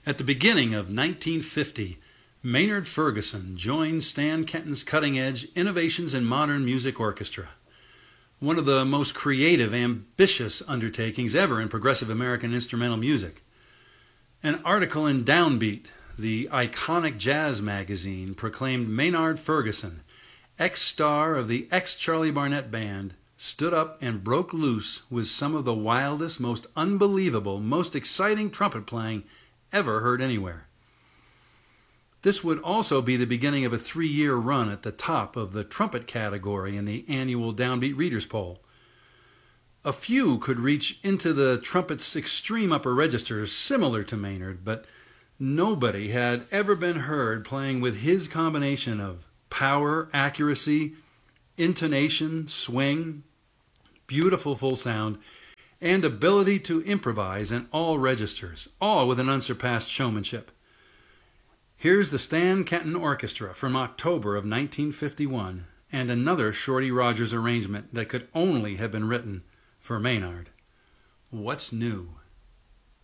At the beginning of 1950, Maynard Ferguson joined Stan Kenton's cutting-edge Innovations in Modern Music Orchestra, one of the most creative, ambitious undertakings ever in progressive American instrumental music. An article in Downbeat, the iconic jazz magazine, proclaimed Maynard Ferguson, ex-star of the ex-Charlie Barnett Band, stood up and broke loose with some of the wildest, most unbelievable, most exciting trumpet playing ever heard anywhere. This would also be the beginning of a 3-year run at the top of the trumpet category in the annual Downbeat Readers' Poll. A few could reach into the trumpet's extreme upper registers similar to Maynard, but nobody had ever been heard playing with his combination of power, accuracy, intonation, swing, beautiful full sound, and ability to improvise in all registers, all with an unsurpassed showmanship. Here's the Stan Kenton Orchestra from October of 1951, and another Shorty Rogers arrangement that could only have been written for Maynard. What's New?